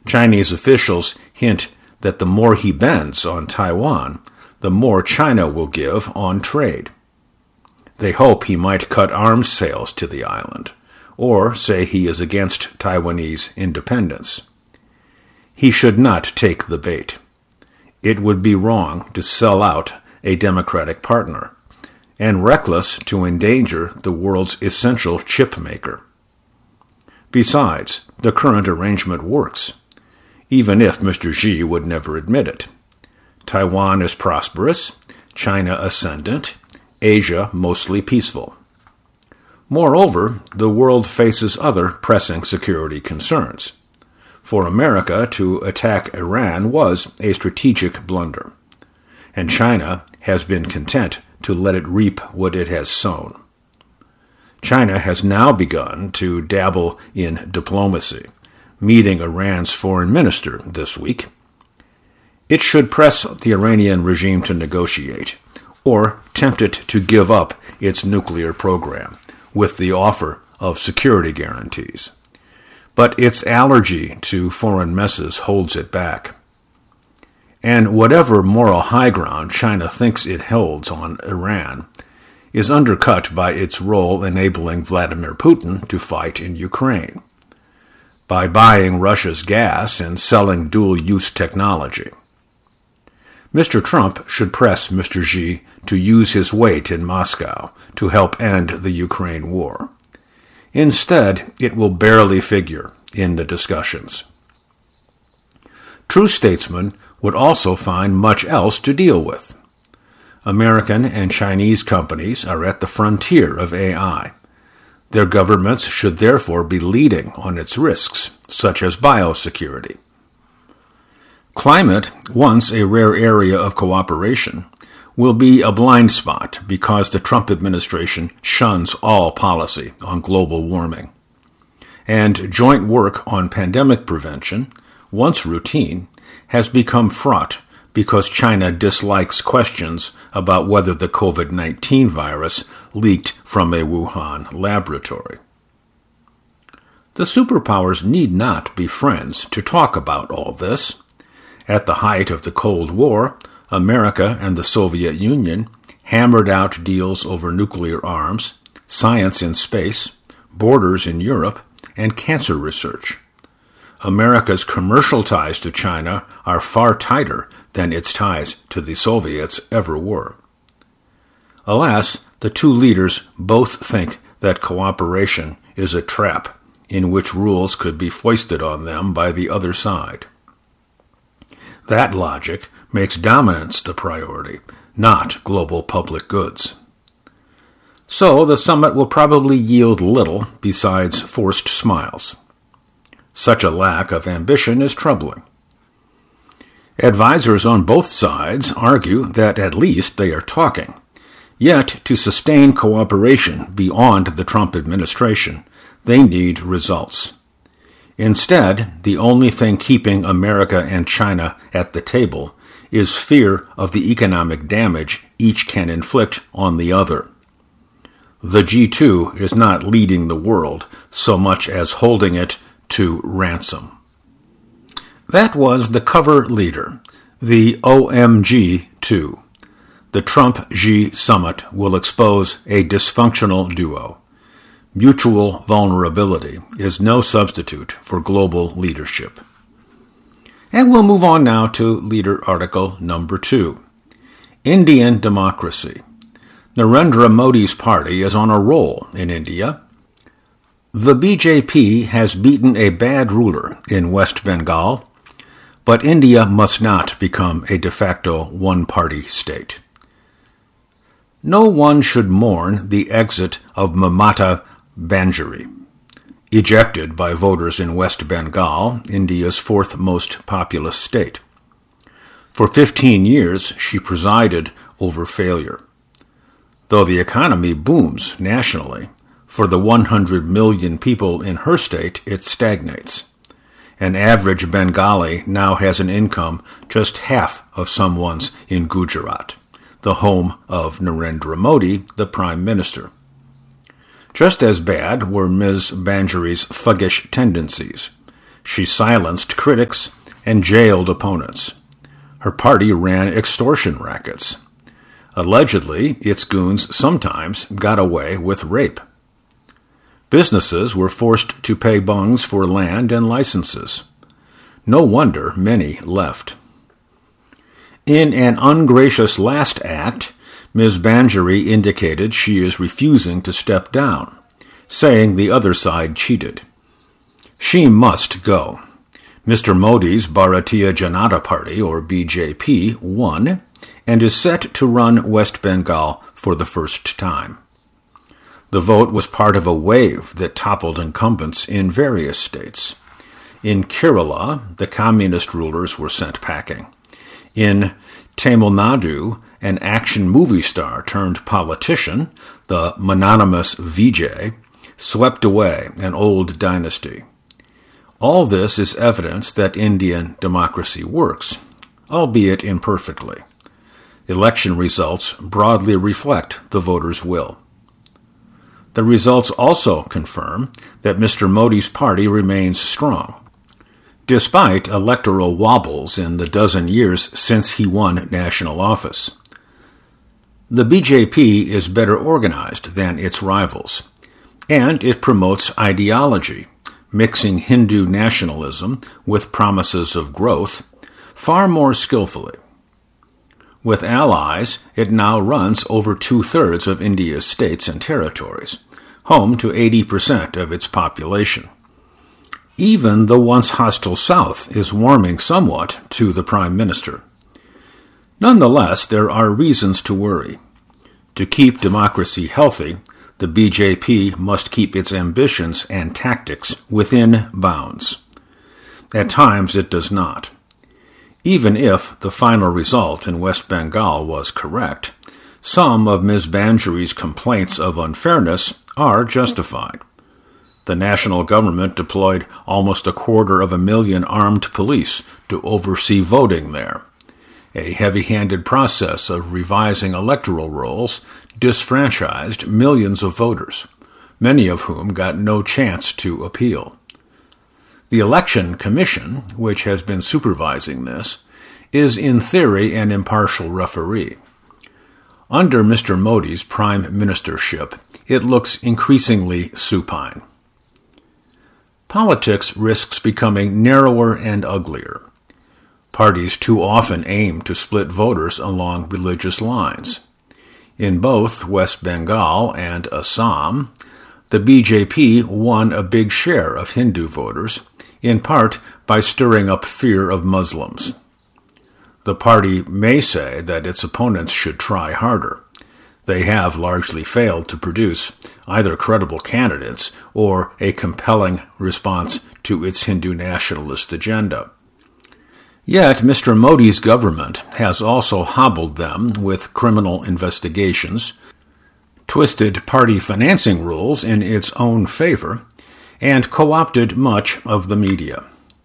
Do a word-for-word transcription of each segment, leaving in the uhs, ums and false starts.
Chinese officials hint that the more he bends on Taiwan, the more China will give on trade. They hope he might cut arms sales to the island, or say he is against Taiwanese independence. He should not take the bait. It would be wrong to sell out a democratic partner, and reckless to endanger the world's essential chip maker. Besides, the current arrangement works, even if Mister Xi would never admit it. Taiwan is prosperous, China ascendant, Asia mostly peaceful. Moreover, the world faces other pressing security concerns. For America to attack Iran was a strategic blunder, and China has been content to let it reap what it has sown. China has now begun to dabble in diplomacy, meeting Iran's foreign minister this week. It should press the Iranian regime to negotiate, or tempt it to give up its nuclear program, with the offer of security guarantees. But its allergy to foreign messes holds it back. And whatever moral high ground China thinks it holds on Iran is undercut by its role enabling Vladimir Putin to fight in Ukraine, by buying Russia's gas and selling dual-use technology. Mister Trump should press Mister Xi to use his weight in Moscow to help end the Ukraine war. Instead, it will barely figure in the discussions. True statesmen would also find much else to deal with. American and Chinese companies are at the frontier of A I. Their governments should therefore be leading on its risks, such as biosecurity. Climate, once a rare area of cooperation, will be a blind spot because the Trump administration shuns all policy on global warming. And joint work on pandemic prevention, once routine, has become fraught because China dislikes questions about whether the COVID nineteen virus leaked from a Wuhan laboratory. The superpowers need not be friends to talk about all this. At the height of the Cold War, America and the Soviet Union hammered out deals over nuclear arms, science in space, borders in Europe, and cancer research. America's commercial ties to China are far tighter than its ties to the Soviets ever were. Alas, the two leaders both think that cooperation is a trap in which rules could be foisted on them by the other side. That logic makes dominance the priority, not global public goods. So the summit will probably yield little besides forced smiles. Such a lack of ambition is troubling. Advisors on both sides argue that at least they are talking. Yet, to sustain cooperation beyond the Trump administration, they need results. Instead, the only thing keeping America and China at the table is fear of the economic damage each can inflict on the other. The G two is not leading the world so much as holding it to ransom. That was the cover leader, the O M G two. The Trump-Xi summit will expose a dysfunctional duo. Mutual vulnerability is no substitute for global leadership. And we'll move on now to leader article number two. Indian democracy. Narendra Modi's party is on a roll in India. The B J P has beaten a bad ruler in West Bengal, but India must not become a de facto one-party state. No one should mourn the exit of Mamata Banerjee, ejected by voters in West Bengal, India's fourth most populous state. For fifteen years, she presided over failure. Though the economy booms nationally, for the one hundred million people in her state, it stagnates. An average Bengali now has an income just half of someone's in Gujarat, the home of Narendra Modi, the Prime Minister. Just as bad were Miz Banerjee's thuggish tendencies. She silenced critics and jailed opponents. Her party ran extortion rackets. Allegedly, its goons sometimes got away with rape. Businesses were forced to pay bungs for land and licenses. No wonder many left. In an ungracious last act, Miz Banjari indicated she is refusing to step down, saying the other side cheated. She must go. Mister Modi's Bharatiya Janata Party, or B J P, won and is set to run West Bengal for the first time. The vote was part of a wave that toppled incumbents in various states. In Kerala, the communist rulers were sent packing. In Tamil Nadu, an action movie star turned politician, the mononymous Vijay, swept away an old dynasty. All this is evidence that Indian democracy works, albeit imperfectly. Election results broadly reflect the voters' will. The results also confirm that Mister Modi's party remains strong, despite electoral wobbles in the dozen years since he won national office. The B J P is better organized than its rivals, and it promotes ideology, mixing Hindu nationalism with promises of growth far more skillfully. With allies, it now runs over two-thirds of India's states and territories, home to eighty percent of its population. Even the once hostile South is warming somewhat to the Prime Minister. Nonetheless, there are reasons to worry. To keep democracy healthy, the B J P must keep its ambitions and tactics within bounds. At times it does not. Even if the final result in West Bengal was correct, some of Miz Banjari's complaints of unfairness are justified. The national government deployed almost a quarter of a million armed police to oversee voting there. A heavy-handed process of revising electoral rolls disfranchised millions of voters, many of whom got no chance to appeal. The Election Commission, which has been supervising this, is in theory an impartial referee. Under Mister Modi's prime ministership, it looks increasingly supine. Politics risks becoming narrower and uglier. Parties too often aim to split voters along religious lines. In both West Bengal and Assam, the B J P won a big share of Hindu voters, in part by stirring up fear of Muslims. The party may say that its opponents should try harder. They have largely failed to produce either credible candidates or a compelling response to its Hindu nationalist agenda. Yet Mister Modi's government has also hobbled them with criminal investigations, twisted party financing rules in its own favor, and co-opted much of the media.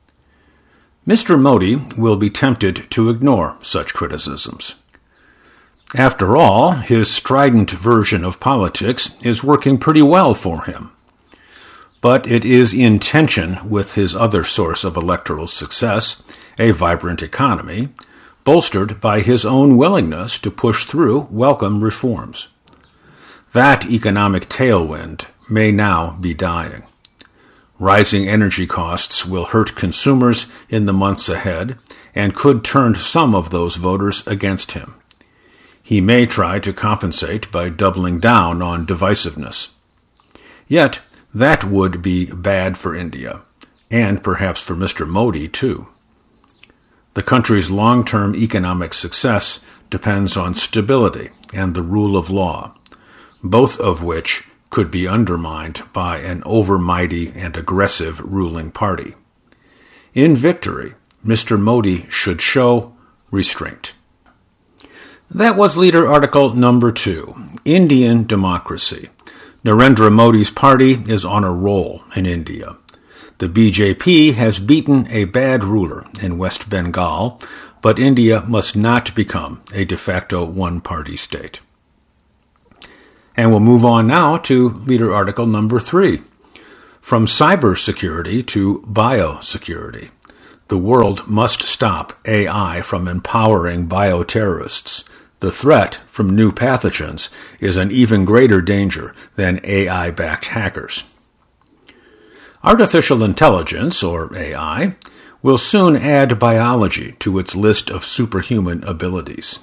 Mister Modi will be tempted to ignore such criticisms. After all, his strident version of politics is working pretty well for him. But it is in tension with his other source of electoral success, a vibrant economy, bolstered by his own willingness to push through welcome reforms. That economic tailwind may now be dying. Rising energy costs will hurt consumers in the months ahead and could turn some of those voters against him. He may try to compensate by doubling down on divisiveness. Yet, that would be bad for India, and perhaps for Mister Modi, too. The country's long-term economic success depends on stability and the rule of law, both of which could be undermined by an overmighty and aggressive ruling party. In victory, Mister Modi should show restraint. That was leader article number two, Indian Democracy. Narendra Modi's party is on a roll in India. The B J P has beaten a bad ruler in West Bengal, but India must not become a de facto one-party state. And we'll move on now to leader article number three. From cybersecurity to biosecurity, the world must stop A I from empowering bioterrorists. The threat from new pathogens is an even greater danger than A I-backed hackers. Artificial intelligence, or A I, will soon add biology to its list of superhuman abilities.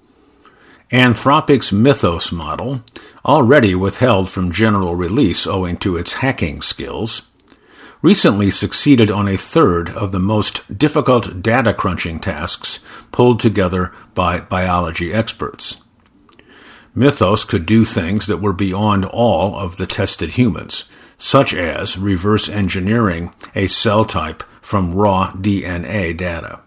Anthropic's Mythos model, already withheld from general release owing to its hacking skills, recently succeeded on a third of the most difficult data crunching tasks pulled together by biology experts. Mythos could do things that were beyond all of the tested humans, such as reverse engineering a cell type from raw D N A data.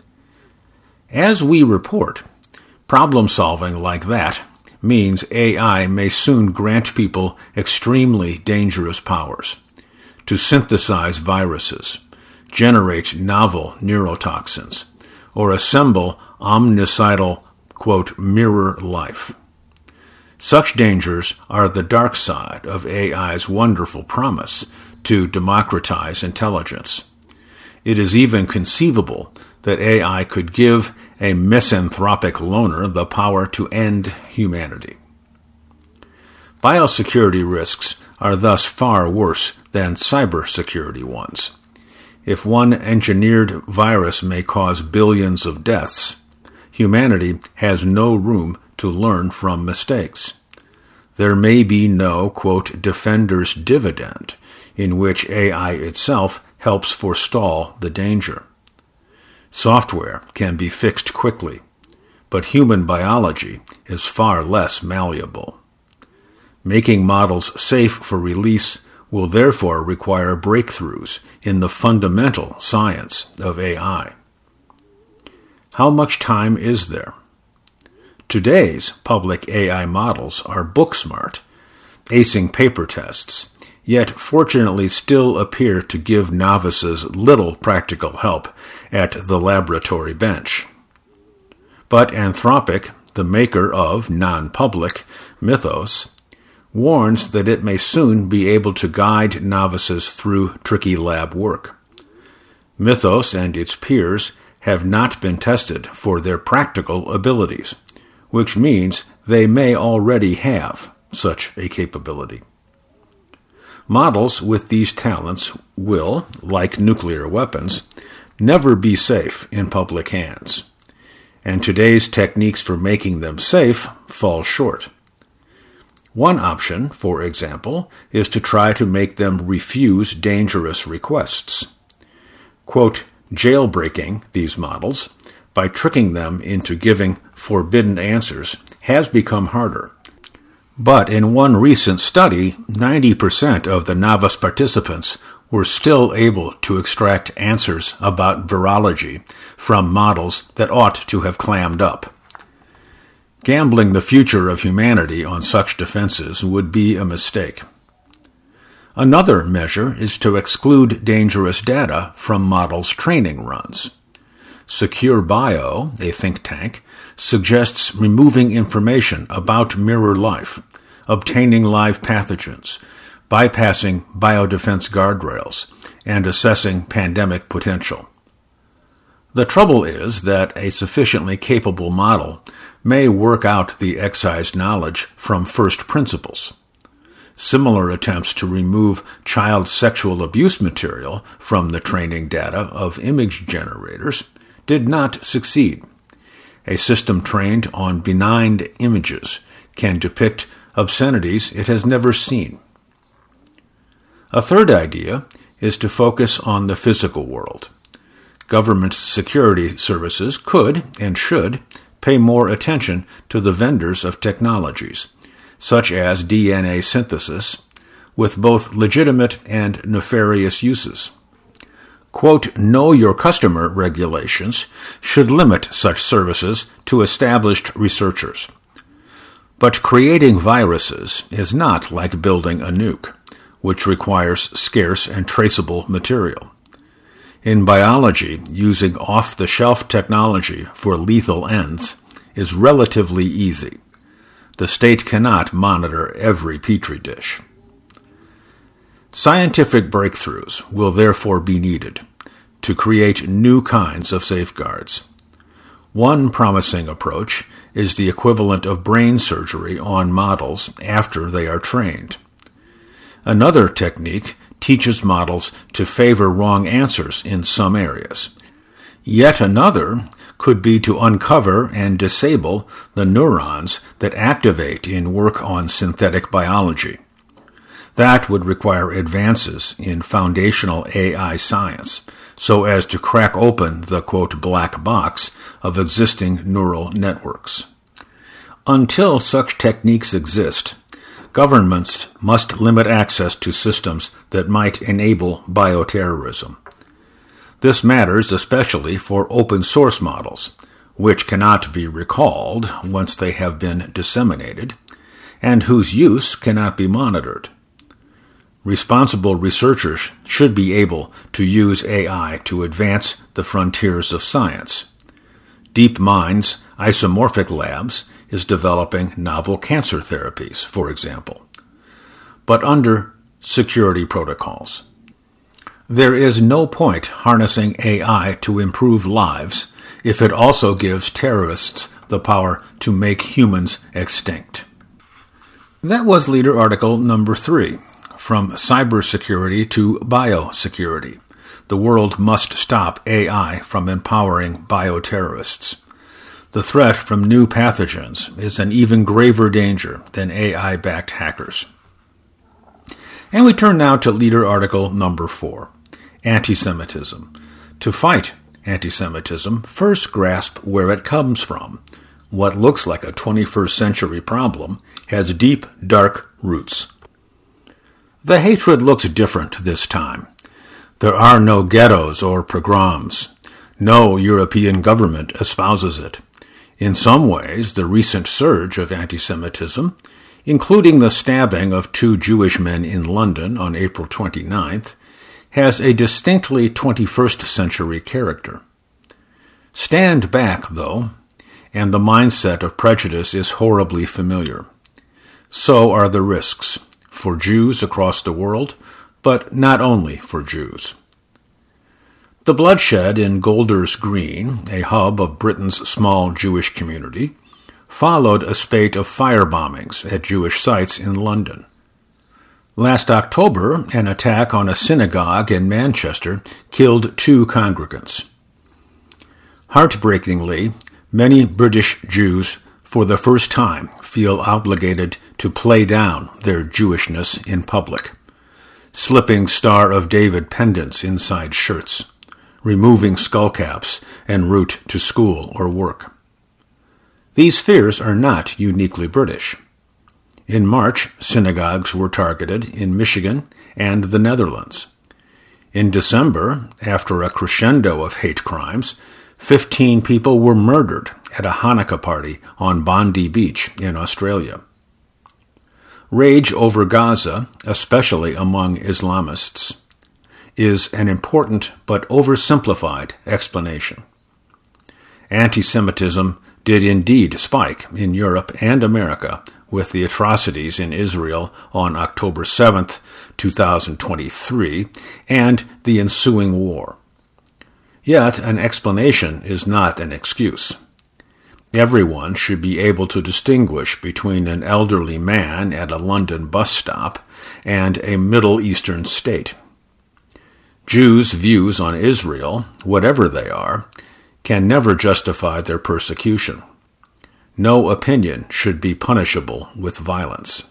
As we report, problem-solving like that means A I may soon grant people extremely dangerous powers to synthesize viruses, generate novel neurotoxins, or assemble omnicidal, quote, mirror life. Such dangers are the dark side of A I's wonderful promise to democratize intelligence. It is even conceivable that A I could give a misanthropic loner the power to end humanity. Biosecurity risks are thus far worse than cybersecurity ones. If one engineered virus may cause billions of deaths, humanity has no room to learn from mistakes. There may be no, quote, defender's dividend, in which A I itself helps forestall the danger. Software can be fixed quickly, but human biology is far less malleable. Making models safe for release will therefore require breakthroughs in the fundamental science of A I. How much time is there? Today's public A I models are book-smart, acing paper tests, yet fortunately still appear to give novices little practical help at the laboratory bench. But Anthropic, the maker of non-public Mythos, warns that it may soon be able to guide novices through tricky lab work. Mythos and its peers have not been tested for their practical abilities, which means they may already have such a capability. Models with these talents will, like nuclear weapons, never be safe in public hands, and today's techniques for making them safe fall short. One option, for example, is to try to make them refuse dangerous requests. Quote, jailbreaking these models by tricking them into giving forbidden answers has become harder. But in one recent study, ninety percent of the novice participants were still able to extract answers about virology from models that ought to have clammed up. Gambling the future of humanity on such defenses would be a mistake. Another measure is to exclude dangerous data from models' training runs. Secure Bio, a think tank, suggests removing information about mirror life, obtaining live pathogens, bypassing biodefense guardrails, and assessing pandemic potential. The trouble is that a sufficiently capable model may work out the excised knowledge from first principles. Similar attempts to remove child sexual abuse material from the training data of image generators did not succeed. A system trained on benign images can depict obscenities it has never seen. A third idea is to focus on the physical world. Government security services could and should pay more attention to the vendors of technologies, such as D N A synthesis, with both legitimate and nefarious uses. Quote, know your customer regulations should limit such services to established researchers. But creating viruses is not like building a nuke, which requires scarce and traceable material. In biology, using off-the-shelf technology for lethal ends is relatively easy. The state cannot monitor every petri dish. Scientific breakthroughs will therefore be needed to create new kinds of safeguards. One promising approach is the equivalent of brain surgery on models after they are trained. Another technique teaches models to favor wrong answers in some areas. Yet another could be to uncover and disable the neurons that activate in work on synthetic biology. That would require advances in foundational A I science, so as to crack open the, quote, black box of existing neural networks. Until such techniques exist, governments must limit access to systems that might enable bioterrorism. This matters especially for open-source models, which cannot be recalled once they have been disseminated, and whose use cannot be monitored. Responsible researchers should be able to use A I to advance the frontiers of science. DeepMind's Isomorphic Labs is developing novel cancer therapies, for example, but under security protocols. There is no point harnessing A I to improve lives if it also gives terrorists the power to make humans extinct. That was leader article number three. From cybersecurity to biosecurity. The world must stop A I from empowering bioterrorists. The threat from new pathogens is an even graver danger than A I-backed hackers. And we turn now to leader article number four, anti-Semitism. To fight anti-Semitism, first grasp where it comes from. What looks like a twenty-first century problem has deep, dark roots. The hatred looks different this time. There are no ghettos or pogroms. No European government espouses it. In some ways, the recent surge of anti-Semitism, including the stabbing of two Jewish men in London on April twenty-ninth, has a distinctly twenty-first century character. Stand back, though, and the mindset of prejudice is horribly familiar. So are the risks. For Jews across the world, but not only for Jews. The bloodshed in Golders Green, a hub of Britain's small Jewish community, followed a spate of fire bombings at Jewish sites in London. Last October, an attack on a synagogue in Manchester killed two congregants. Heartbreakingly, many British Jews for the first time feel obligated to play down their Jewishness in public, slipping Star of David pendants inside shirts, removing skullcaps en route to school or work. These fears are not uniquely British. In March, synagogues were targeted in Michigan and the Netherlands. In December, after a crescendo of hate crimes, fifteen people were murdered at a Hanukkah party on Bondi Beach in Australia. Rage over Gaza, especially among Islamists, is an important but oversimplified explanation. Anti-Semitism did indeed spike in Europe and America with the atrocities in Israel on October seventh, two thousand twenty-three, and the ensuing war. Yet an explanation is not an excuse. Everyone should be able to distinguish between an elderly man at a London bus stop and a Middle Eastern state. Jews' views on Israel, whatever they are, can never justify their persecution. No opinion should be punishable with violence.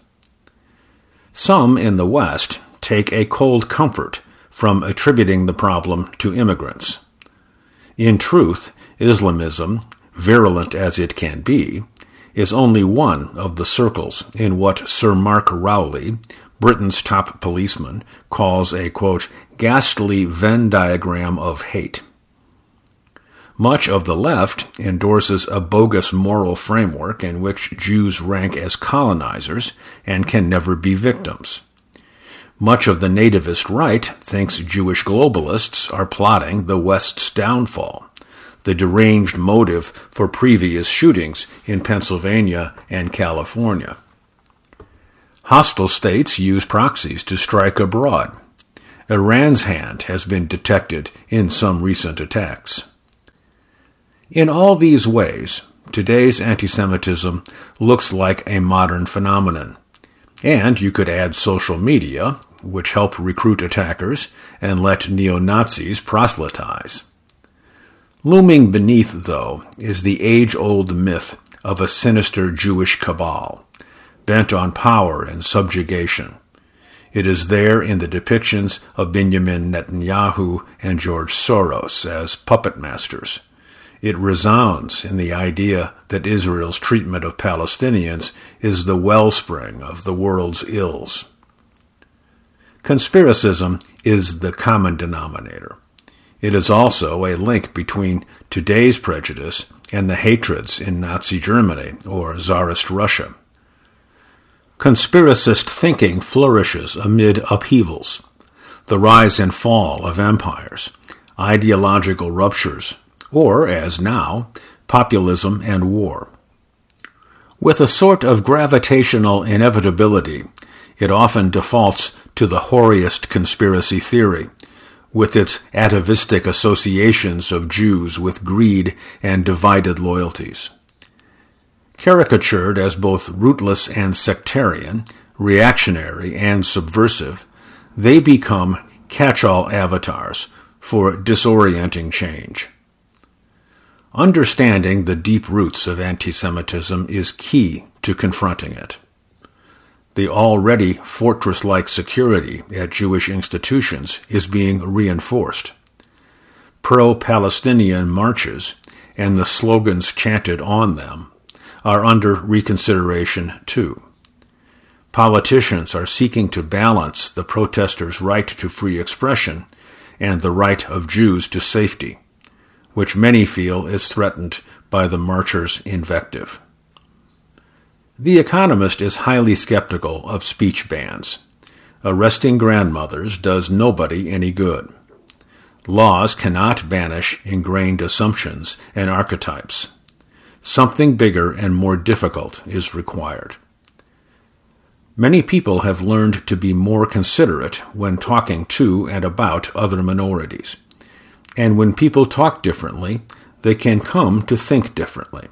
Some in the West take a cold comfort from attributing the problem to immigrants. In truth, Islamism, virulent as it can be, is only one of the circles in what Sir Mark Rowley, Britain's top policeman, calls a, quote, ghastly Venn diagram of hate. Much of the left endorses a bogus moral framework in which Jews rank as colonizers and can never be victims. Much of the nativist right thinks Jewish globalists are plotting the West's downfall, the deranged motive for previous shootings in Pennsylvania and California. Hostile states use proxies to strike abroad, Iran's hand has been detected in some recent attacks. In all these ways, today's anti-Semitism looks like a modern phenomenon. And you could add social media, which help recruit attackers and let neo-Nazis proselytize. Looming beneath, though, is the age-old myth of a sinister Jewish cabal, bent on power and subjugation. It is there in the depictions of Benjamin Netanyahu and George Soros as puppet masters. It resounds in the idea that Israel's treatment of Palestinians is the wellspring of the world's ills. Conspiracism is the common denominator. It is also a link between today's prejudice and the hatreds in Nazi Germany or Tsarist Russia. Conspiracist thinking flourishes amid upheavals, the rise and fall of empires, ideological ruptures, or, as now, populism and war. With a sort of gravitational inevitability, it often defaults to the hoariest conspiracy theory, with its atavistic associations of Jews with greed and divided loyalties. Caricatured as both rootless and sectarian, reactionary and subversive, they become catch-all avatars for disorienting change. Understanding the deep roots of anti-Semitism is key to confronting it. The already fortress-like security at Jewish institutions is being reinforced. Pro-Palestinian marches and the slogans chanted on them are under reconsideration too. Politicians are seeking to balance the protesters' right to free expression and the right of Jews to safety, which many feel is threatened by the marchers' invective. The Economist is highly skeptical of speech bans. Arresting grandmothers does nobody any good. Laws cannot banish ingrained assumptions and archetypes. Something bigger and more difficult is required. Many people have learned to be more considerate when talking to and about other minorities. And when people talk differently, they can come to think differently.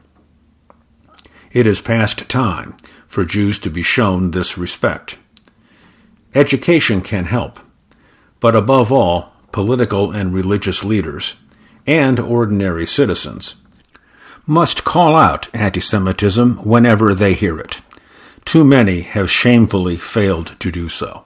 It is past time for Jews to be shown this respect. Education can help, but above all, political and religious leaders, and ordinary citizens, must call out anti-Semitism whenever they hear it. Too many have shamefully failed to do so.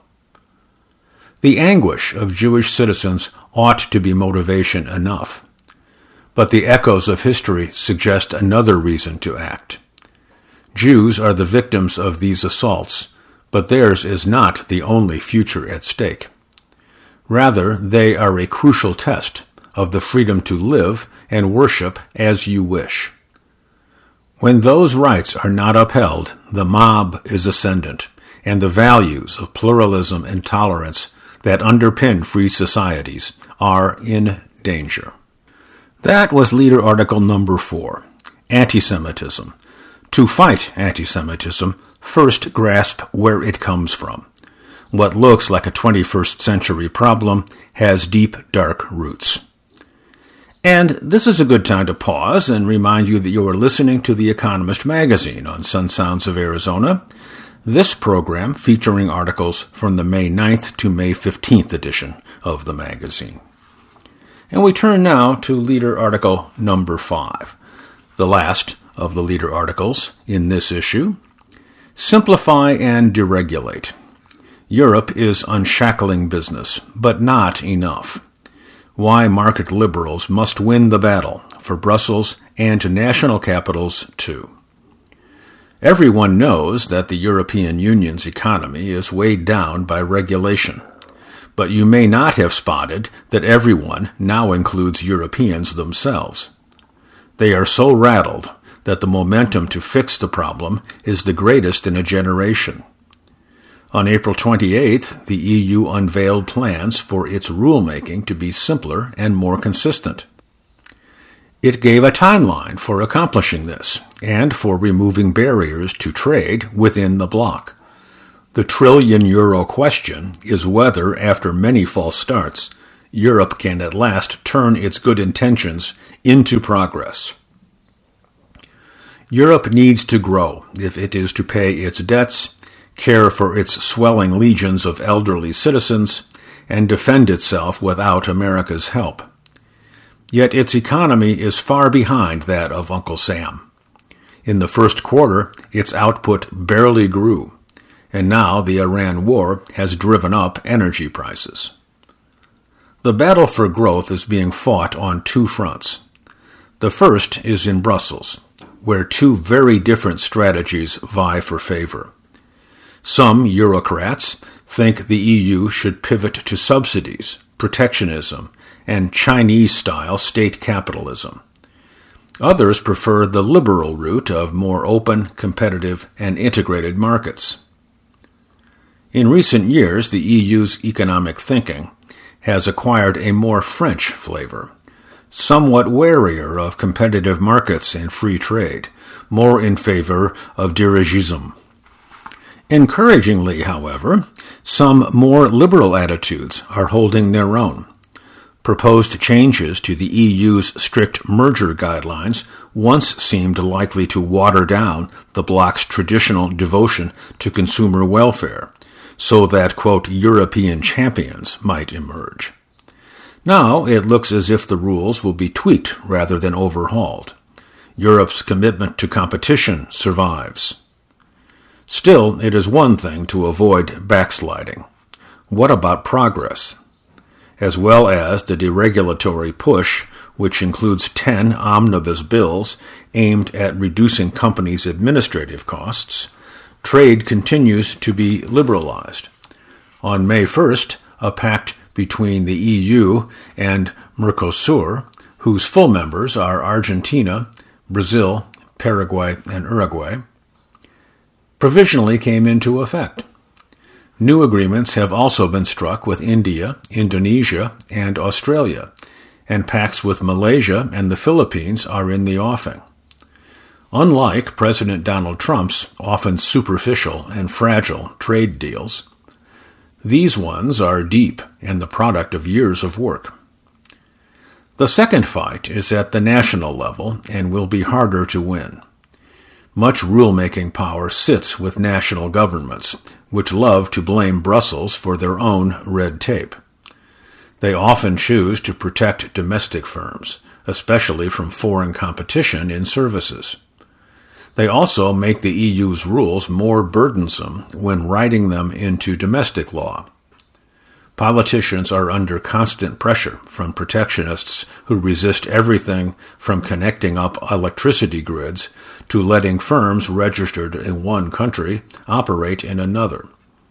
The anguish of Jewish citizens ought to be motivation enough, but the echoes of history suggest another reason to act. Jews are the victims of these assaults, but theirs is not the only future at stake. Rather, they are a crucial test of the freedom to live and worship as you wish. When those rights are not upheld, the mob is ascendant, and the values of pluralism and tolerance that underpin free societies are in danger. That was leader article number four, Anti-Semitism. To fight anti-Semitism, first grasp where it comes from. What looks like a twenty-first century problem has deep, dark roots. And this is a good time to pause and remind you that you are listening to The Economist magazine on Sun Sounds of Arizona. This program featuring articles from the May ninth to May fifteenth edition of the magazine. And we turn now to leader article number five, the last of the leader articles in this issue. Simplify and deregulate. Europe is unshackling business, but not enough. Why market liberals must win the battle for Brussels and national capitals too. Everyone knows that the European Union's economy is weighed down by regulation, but you may not have spotted that everyone now includes Europeans themselves. They are so rattled that the momentum to fix the problem is the greatest in a generation. On April twenty-eighth, the E U unveiled plans for its rulemaking to be simpler and more consistent. It gave a timeline for accomplishing this and for removing barriers to trade within the bloc. The trillion euro question is whether, after many false starts, Europe can at last turn its good intentions into progress. Europe needs to grow if it is to pay its debts, care for its swelling legions of elderly citizens, and defend itself without America's help. Yet its economy is far behind that of Uncle Sam. In the first quarter, its output barely grew, and now the Iran war has driven up energy prices. The battle for growth is being fought on two fronts. The first is in Brussels, where two very different strategies vie for favor. Some Eurocrats think the E U should pivot to subsidies, protectionism, and Chinese-style state capitalism. Others prefer the liberal route of more open, competitive, and integrated markets. In recent years, the E U's economic thinking has acquired a more French flavor, somewhat warier of competitive markets and free trade, more in favor of dirigism. Encouragingly, however, some more liberal attitudes are holding their own. Proposed changes to the E U's strict merger guidelines once seemed likely to water down the bloc's traditional devotion to consumer welfare, so that, quote, European champions might emerge. Now it looks as if the rules will be tweaked rather than overhauled. Europe's commitment to competition survives. Still, it is one thing to avoid backsliding. What about progress? As well as the deregulatory push, which includes ten omnibus bills aimed at reducing companies' administrative costs, trade continues to be liberalized. On May first, a pact between the E U and Mercosur, whose full members are Argentina, Brazil, Paraguay, and Uruguay, provisionally came into effect. New agreements have also been struck with India, Indonesia, and Australia, and pacts with Malaysia and the Philippines are in the offing. Unlike President Donald Trump's often superficial and fragile trade deals, these ones are deep and the product of years of work. The second fight is at the national level and will be harder to win. Much rulemaking power sits with national governments, which love to blame Brussels for their own red tape. They often choose to protect domestic firms, especially from foreign competition in services. They also make the E U's rules more burdensome when writing them into domestic law. Politicians are under constant pressure from protectionists who resist everything from connecting up electricity grids to letting firms registered in one country operate in another.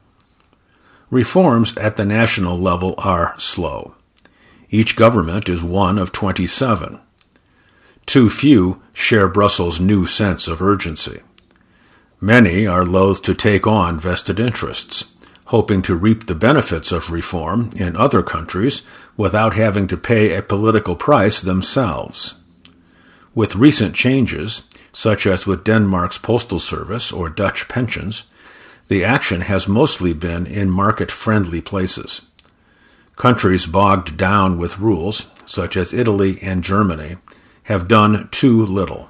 Reforms at the national level are slow. Each government is one of twenty-seven. Too few share Brussels' new sense of urgency. Many are loath to take on vested interests, hoping to reap the benefits of reform in other countries without having to pay a political price themselves. With recent changes, such as with Denmark's postal service or Dutch pensions, the action has mostly been in market-friendly places. Countries bogged down with rules, such as Italy and Germany, have done too little.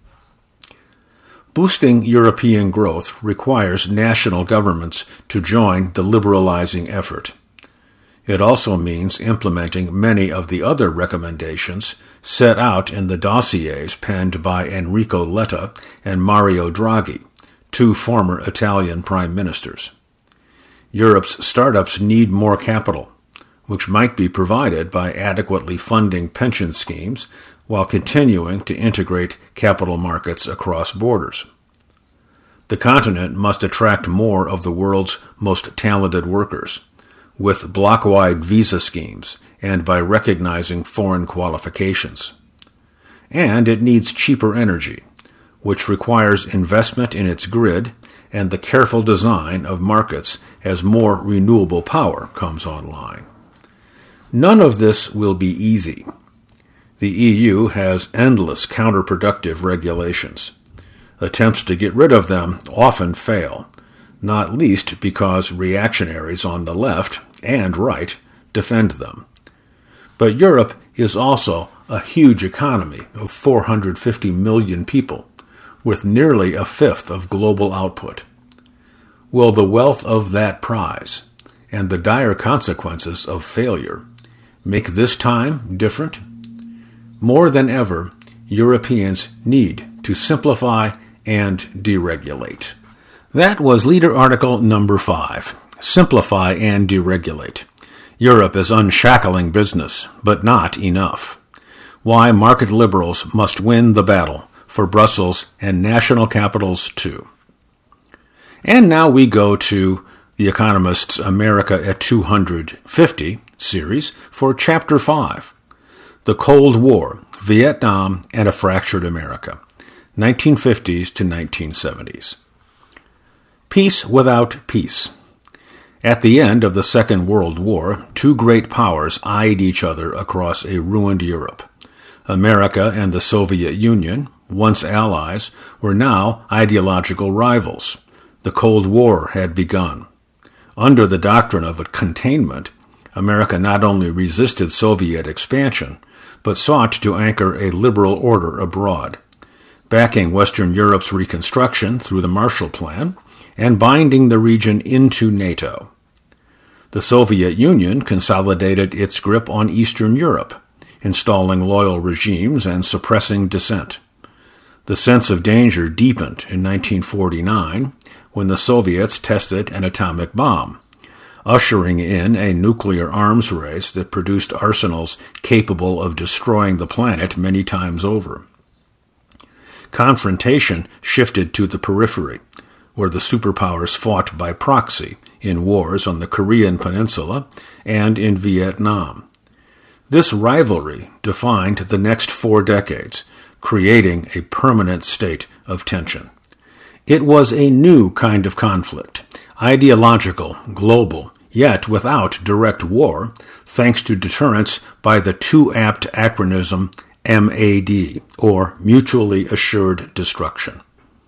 Boosting European growth requires national governments to join the liberalizing effort. It also means implementing many of the other recommendations set out in the dossiers penned by Enrico Letta and Mario Draghi, two former Italian prime ministers. Europe's startups need more capital, which might be provided by adequately funding pension schemes while continuing to integrate capital markets across borders. The continent must attract more of the world's most talented workers, with block-wide visa schemes and by recognizing foreign qualifications. And it needs cheaper energy, which requires investment in its grid and the careful design of markets as more renewable power comes online. None of this will be easy. The E U has endless counterproductive regulations. Attempts to get rid of them often fail, not least because reactionaries on the left and right defend them. But Europe is also a huge economy of four hundred fifty million people, with nearly a fifth of global output. Will the wealth of that prize and the dire consequences of failure make this time different? More than ever, Europeans need to simplify and deregulate. That was leader article number five, Simplify and Deregulate. Europe is unshackling business, but not enough. Why market liberals must win the battle for Brussels and national capitals too. And now we go to The Economist's America at two hundred fifty series for Chapter five, The Cold War, Vietnam, and a Fractured America, nineteen fifties to nineteen seventies. Peace without peace. At the end of the Second World War, two great powers eyed each other across a ruined Europe. America and the Soviet Union, once allies, were now ideological rivals. The Cold War had begun. Under the doctrine of containment, America not only resisted Soviet expansion, but sought to anchor a liberal order abroad, backing Western Europe's reconstruction through the Marshall Plan and binding the region into NATO. The Soviet Union consolidated its grip on Eastern Europe, installing loyal regimes and suppressing dissent. The sense of danger deepened in nineteen forty-nine when the Soviets tested an atomic bomb, ushering in a nuclear arms race that produced arsenals capable of destroying the planet many times over. Confrontation shifted to the periphery, where the superpowers fought by proxy in wars on the Korean Peninsula and in Vietnam. This rivalry defined the next four decades, creating a permanent state of tension. It was a new kind of conflict, ideological, global, yet without direct war, thanks to deterrence by the too-apt acronym M A D, or Mutually Assured Destruction.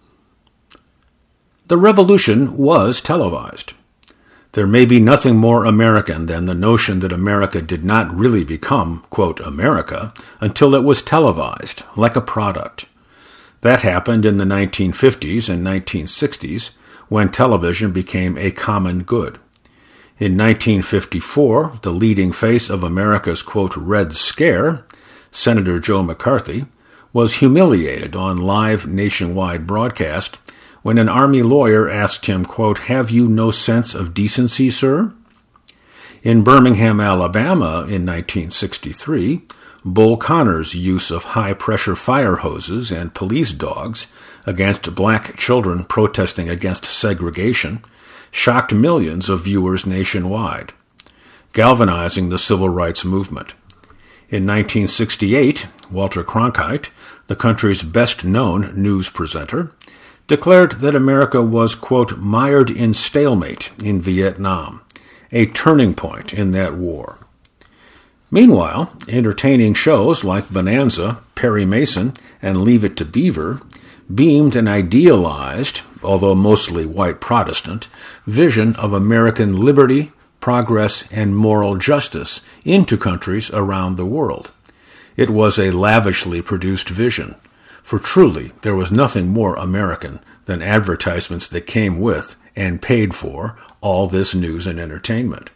The revolution was televised. There may be nothing more American than the notion that America did not really become, quote, America, until it was televised, like a product. That happened in the nineteen fifties and nineteen sixties, when television became a common good. In nineteen fifty-four, the leading face of America's, quote, Red Scare, Senator Joe McCarthy, was humiliated on live nationwide broadcast when an Army lawyer asked him, quote, "Have you no sense of decency, sir?" In Birmingham, Alabama, in nineteen sixty-three, Bull Connor's use of high-pressure fire hoses and police dogs against black children protesting against segregation shocked millions of viewers nationwide, galvanizing the civil rights movement. In nineteen sixty-eight, Walter Cronkite, the country's best-known news presenter, declared that America was, quote, mired in stalemate in Vietnam, a turning point in that war. Meanwhile, entertaining shows like Bonanza, Perry Mason, and Leave It to Beaver beamed an idealized, although mostly white Protestant, vision of American liberty, progress, and moral justice into countries around the world. It was a lavishly produced vision, for truly there was nothing more American than advertisements that came with and paid for all this news and entertainment.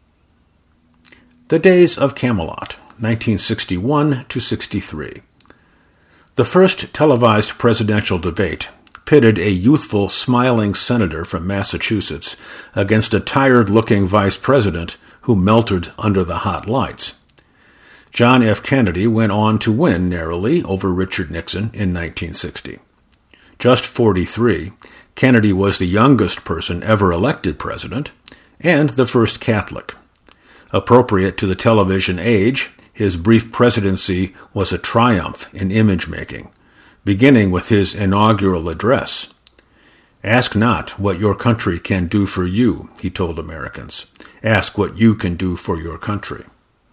The Days of Camelot, nineteen sixty-one to sixty-three. The first televised presidential debate pitted a youthful, smiling senator from Massachusetts against a tired-looking vice president who melted under the hot lights. John F. Kennedy went on to win narrowly over Richard Nixon in nineteen sixty. Just forty-three, Kennedy was the youngest person ever elected president and the first Catholic. Appropriate to the television age, his brief presidency was a triumph in image-making, beginning with his inaugural address. "Ask not what your country can do for you," he told Americans. "Ask what you can do for your country."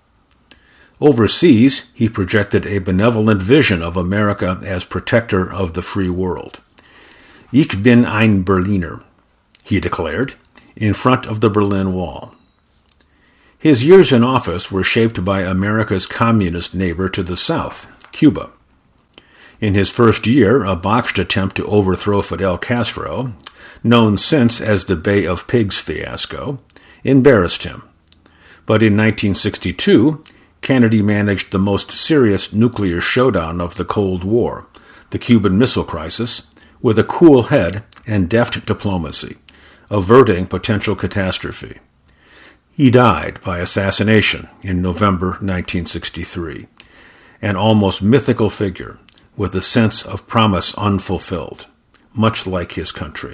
Overseas, he projected a benevolent vision of America as protector of the free world. "Ich bin ein Berliner." he declared, in front of the Berlin Wall. His years in office were shaped by America's communist neighbor to the south, Cuba. In his first year, a botched attempt to overthrow Fidel Castro, known since as the Bay of Pigs fiasco, embarrassed him. But in nineteen sixty-two, Kennedy managed the most serious nuclear showdown of the Cold War, the Cuban Missile Crisis, with a cool head and deft diplomacy, averting potential catastrophe. He died by assassination in November nineteen sixty-three, an almost mythical figure with a sense of promise unfulfilled, much like his country.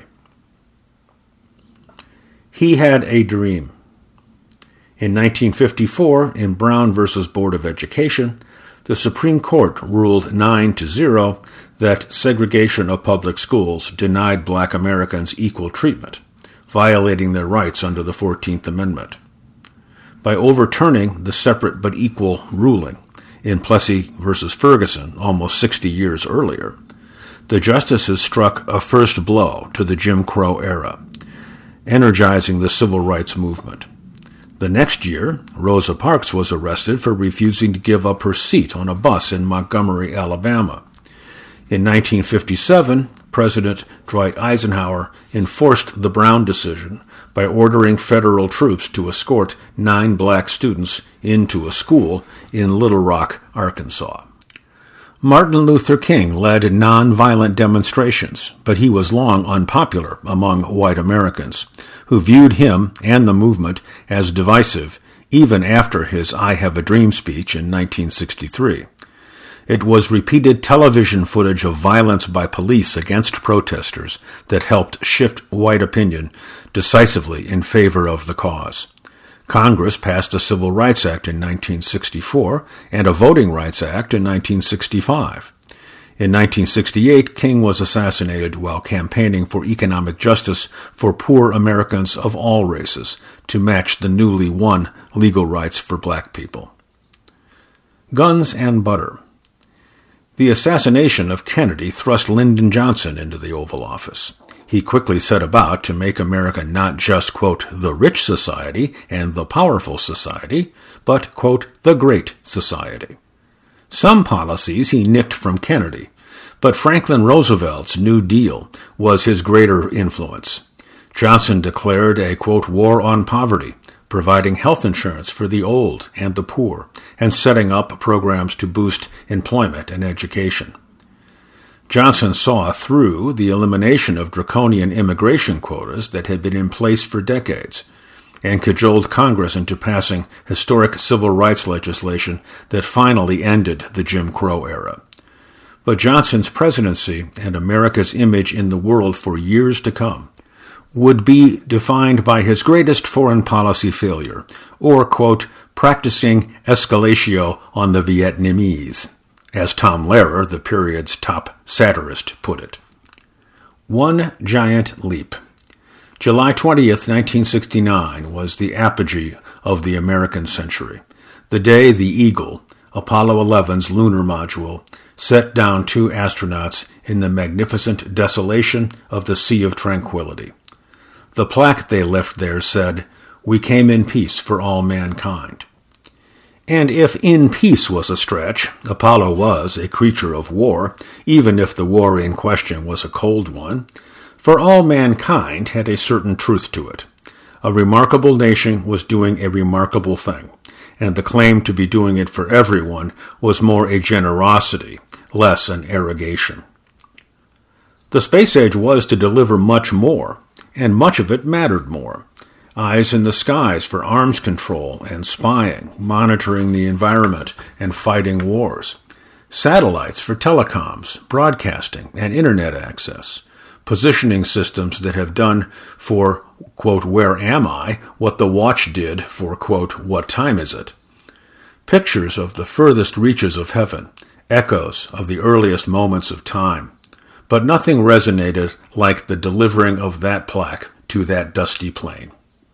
He had a dream. In nineteen fifty-four, in Brown versus Board of Education, the Supreme Court ruled nine to zero that segregation of public schools denied black Americans equal treatment, violating their rights under the fourteenth Amendment. By overturning the separate but equal ruling in Plessy versus Ferguson almost sixty years earlier, the justices struck a first blow to the Jim Crow era, energizing the civil rights movement. The next year, Rosa Parks was arrested for refusing to give up her seat on a bus in Montgomery, Alabama. In nineteen fifty-seven, President Dwight Eisenhower enforced the Brown decision by ordering federal troops to escort nine black students into a school in Little Rock, Arkansas. Martin Luther King led nonviolent demonstrations, but he was long unpopular among white Americans, who viewed him and the movement as divisive even after his I Have a Dream speech in nineteen sixty-three. It was repeated television footage of violence by police against protesters that helped shift white opinion decisively in favor of the cause. Congress passed a Civil Rights Act in nineteen sixty-four and a Voting Rights Act in nineteen sixty-five. In nineteen sixty-eight, King was assassinated while campaigning for economic justice for poor Americans of all races to match the newly won legal rights for black people. Guns and butter. The assassination of Kennedy thrust Lyndon Johnson into the Oval Office. He quickly set about to make America not just, quote, the rich society and the powerful society, but, quote, the great society. Some policies he nicked from Kennedy, but Franklin Roosevelt's New Deal was his greater influence. Johnson declared a, quote, war on poverty, providing health insurance for the old and the poor, and setting up programs to boost employment and education. Johnson saw through the elimination of draconian immigration quotas that had been in place for decades, and cajoled Congress into passing historic civil rights legislation that finally ended the Jim Crow era. But Johnson's presidency and America's image in the world for years to come would be defined by his greatest foreign policy failure, or, quote, practicing escalatio on the Vietnamese, as Tom Lehrer, the period's top satirist, put it. One giant leap. July twentieth, nineteen sixty-nine was the apogee of the American century, the day the Eagle, Apollo eleven's lunar module, set down two astronauts in the magnificent desolation of the Sea of Tranquility. The plaque they left there said, "We came in peace for all mankind." And if in peace was a stretch, Apollo was a creature of war, even if the war in question was a cold one, for all mankind had a certain truth to it. A remarkable nation was doing a remarkable thing, and the claim to be doing it for everyone was more a generosity, less an arrogation. The space age was to deliver much more, and much of it mattered more. Eyes in the skies for arms control and spying, monitoring the environment and fighting wars. Satellites for telecoms, broadcasting, and internet access. Positioning systems that have done for, quote, where am I, what the watch did for, quote, what time is it? Pictures of the furthest reaches of heaven, echoes of the earliest moments of time. But nothing resonated like the delivering of that plaque to that dusty plain.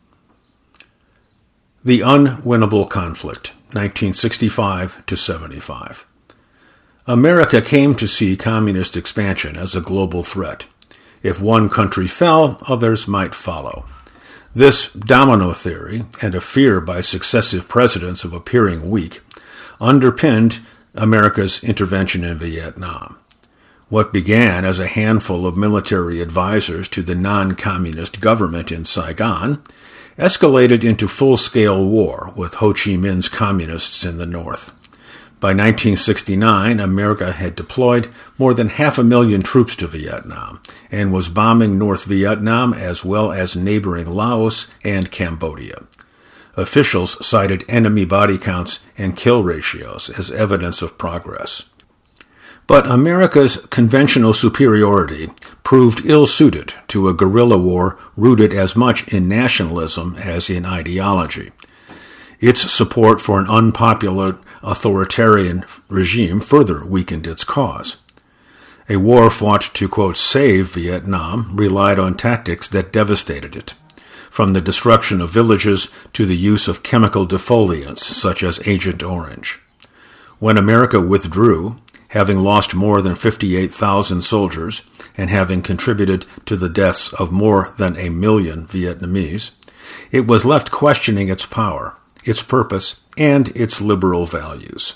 The Unwinnable Conflict, nineteen sixty-five to seventy-five. America came to see communist expansion as a global threat. If one country fell, others might follow. This domino theory, and a fear by successive presidents of appearing weak, underpinned America's intervention in Vietnam. What began as a handful of military advisors to the non-communist government in Saigon escalated into full-scale war with Ho Chi Minh's communists in the north. By nineteen sixty-nine, America had deployed more than half a million troops to Vietnam and was bombing North Vietnam as well as neighboring Laos and Cambodia. Officials cited enemy body counts and kill ratios as evidence of progress. But America's conventional superiority proved ill-suited to a guerrilla war rooted as much in nationalism as in ideology. Its support for an unpopular authoritarian regime further weakened its cause. A war fought to, quote, save Vietnam relied on tactics that devastated it, from the destruction of villages to the use of chemical defoliants such as Agent Orange. When America withdrew, having lost more than fifty-eight thousand soldiers and having contributed to the deaths of more than a million Vietnamese, it was left questioning its power, its purpose, and its liberal values.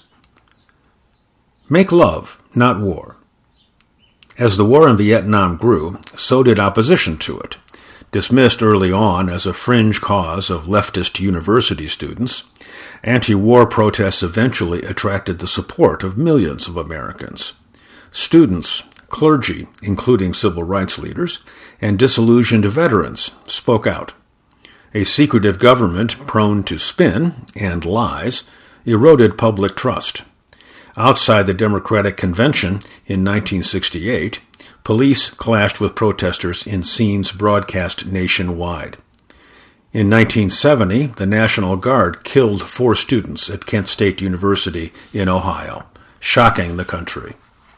Make love, not war. As the war in Vietnam grew, so did opposition to it. Dismissed early on as a fringe cause of leftist university students, anti-war protests eventually attracted the support of millions of Americans. Students, clergy, including civil rights leaders, and disillusioned veterans spoke out. A secretive government prone to spin and lies eroded public trust. Outside the Democratic Convention in nineteen sixty-eight, police clashed with protesters in scenes broadcast nationwide. In nineteen seventy, the National Guard killed four students at Kent State University in Ohio, shocking the country.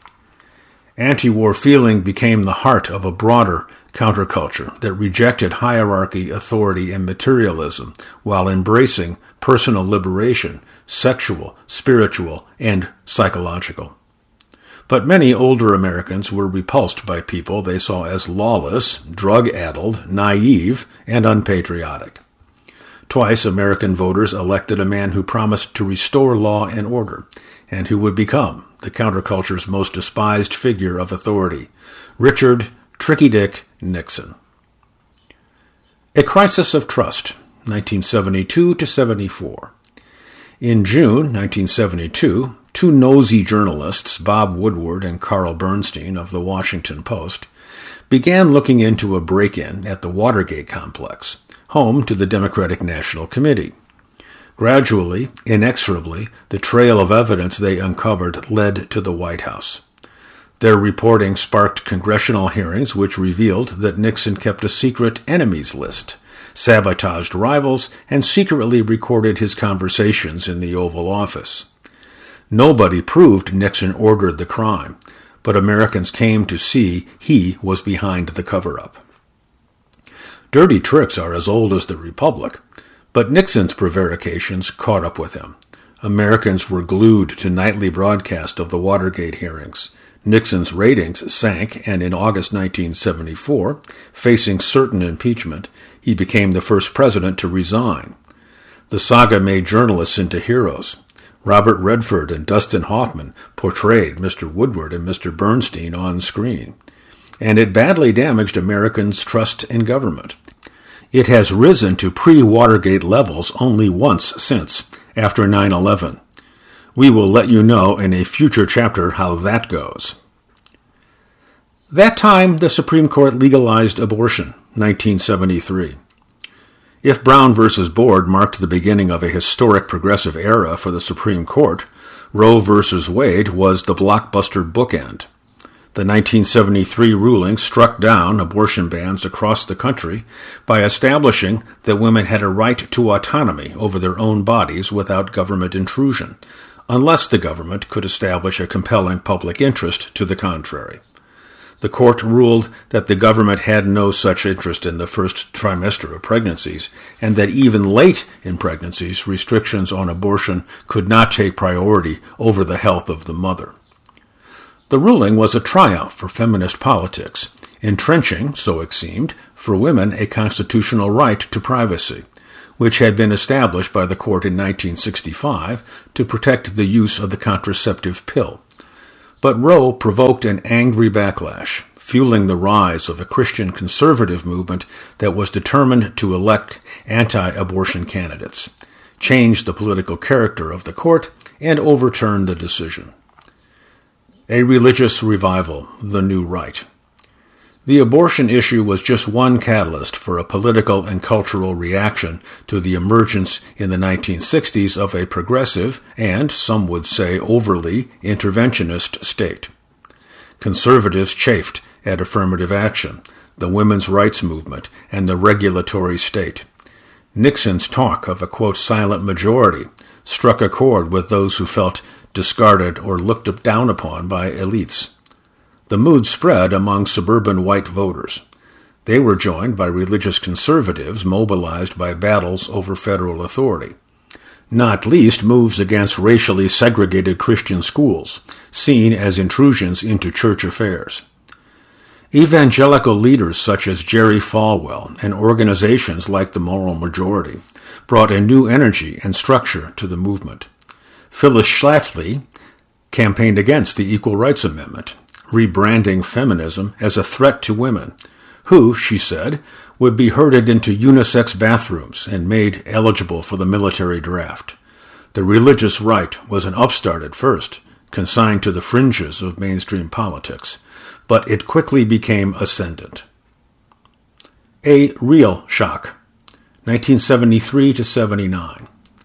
Anti-war feeling became the heart of a broader counterculture that rejected hierarchy, authority, and materialism while embracing personal liberation, sexual, spiritual, and psychological. But many older Americans were repulsed by people they saw as lawless, drug-addled, naive, and unpatriotic. Twice, American voters elected a man who promised to restore law and order, and who would become the counterculture's most despised figure of authority, Richard Tricky Dick Nixon. A crisis of trust, nineteen seventy-two to seventy-four. In June nineteen seventy-two, two nosy journalists, Bob Woodward and Carl Bernstein of the Washington Post, began looking into a break-in at the Watergate complex, home to the Democratic National Committee. Gradually, inexorably, the trail of evidence they uncovered led to the White House. Their reporting sparked congressional hearings which revealed that Nixon kept a secret enemies list, sabotaged rivals, and secretly recorded his conversations in the Oval Office. Nobody proved Nixon ordered the crime, but Americans came to see he was behind the cover-up. Dirty tricks are as old as the Republic, but Nixon's prevarications caught up with him. Americans were glued to nightly broadcast of the Watergate hearings. Nixon's ratings sank, and in August nineteen seventy-four, facing certain impeachment, he became the first president to resign. The saga made journalists into heroes. Robert Redford and Dustin Hoffman portrayed Mister Woodward and Mister Bernstein on screen, and it badly damaged Americans' trust in government. It has risen to pre-Watergate levels only once since, after nine eleven. We will let you know in a future chapter how that goes. That time, the Supreme Court legalized abortion, nineteen seventy-three. If Brown versus Board marked the beginning of a historic progressive era for the Supreme Court, Roe versus Wade was the blockbuster bookend. The nineteen seventy-three ruling struck down abortion bans across the country by establishing that women had a right to autonomy over their own bodies without government intrusion, unless the government could establish a compelling public interest to the contrary. The court ruled that the government had no such interest in the first trimester of pregnancies, and that even late in pregnancies, restrictions on abortion could not take priority over the health of the mother. The ruling was a triumph for feminist politics, entrenching, so it seemed, for women a constitutional right to privacy, which had been established by the court in nineteen sixty-five to protect the use of the contraceptive pill. But Roe provoked an angry backlash, fueling the rise of a Christian conservative movement that was determined to elect anti-abortion candidates, change the political character of the court, and overturn the decision. A religious revival, the new right. The abortion issue was just one catalyst for a political and cultural reaction to the emergence in the nineteen sixties of a progressive and, some would say, overly interventionist state. Conservatives chafed at affirmative action, the women's rights movement, and the regulatory state. Nixon's talk of a, quote, silent majority struck a chord with those who felt discarded or looked down upon by elites. The mood spread among suburban white voters. They were joined by religious conservatives mobilized by battles over federal authority, not least moves against racially segregated Christian schools, seen as intrusions into church affairs. Evangelical leaders such as Jerry Falwell and organizations like the Moral Majority brought a new energy and structure to the movement. Phyllis Schlafly campaigned against the Equal Rights Amendment, rebranding feminism as a threat to women, who, she said, would be herded into unisex bathrooms and made eligible for the military draft. The religious right was an upstart at first, consigned to the fringes of mainstream politics, but it quickly became ascendant. A real shock, nineteen seventy-three to seventy-nine.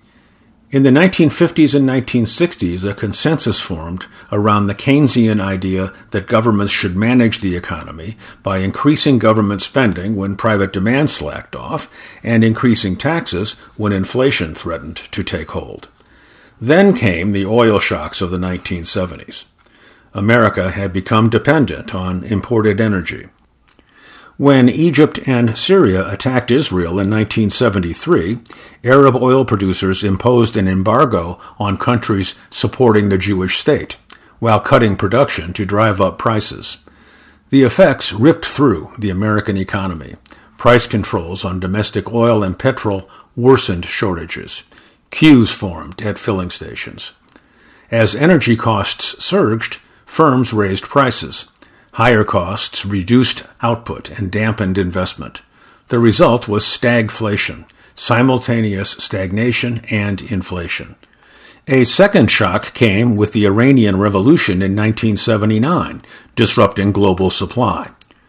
In the nineteen fifties and nineteen sixties, a consensus formed around the Keynesian idea that governments should manage the economy by increasing government spending when private demand slacked off and increasing taxes when inflation threatened to take hold. Then came the oil shocks of the nineteen seventies. America had become dependent on imported energy. When Egypt and Syria attacked Israel in nineteen seventy-three, Arab oil producers imposed an embargo on countries supporting the Jewish state, while cutting production to drive up prices. The effects ripped through the American economy. Price controls on domestic oil and petrol worsened shortages. Queues formed at filling stations. As energy costs surged, firms raised prices. Higher costs reduced output and dampened investment. The result was stagflation, simultaneous stagnation and inflation. A second shock came with the Iranian Revolution in nineteen seventy-nine, disrupting global supply.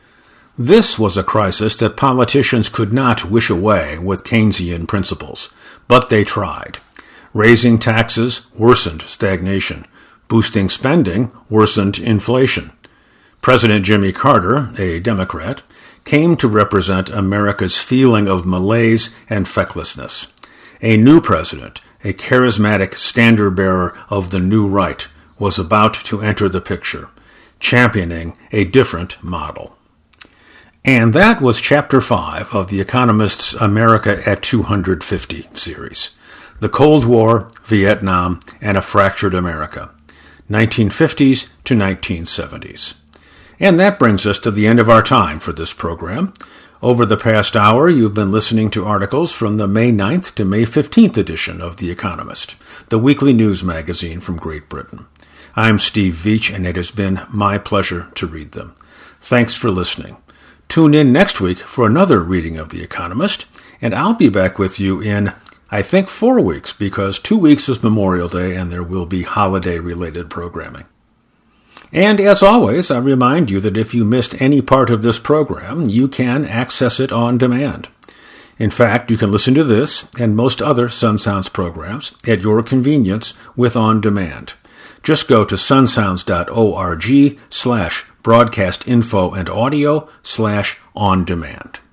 This was a crisis that politicians could not wish away with Keynesian principles, but they tried. Raising taxes worsened stagnation. Boosting spending worsened inflation. President Jimmy Carter, a Democrat, came to represent America's feeling of malaise and fecklessness. A new president, a charismatic standard-bearer of the new right, was about to enter the picture, championing a different model. And that was Chapter five of The Economist's America at two hundred fifty series. The Cold War, Vietnam, and a Fractured America, nineteen fifties to nineteen seventies. And that brings us to the end of our time for this program. Over the past hour, you've been listening to articles from the May ninth to May fifteenth edition of The Economist, the weekly news magazine from Great Britain. I'm Steve Veach, and it has been my pleasure to read them. Thanks for listening. Tune in next week for another reading of The Economist, and I'll be back with you in, I think, four weeks, because two weeks is Memorial Day and there will be holiday-related programming. And as always, I remind you that if you missed any part of this program, you can access it on demand. In fact, you can listen to this and most other Sun Sounds programs at your convenience with On Demand. Just go to sunsounds.org slash broadcast info and audio slash on demand.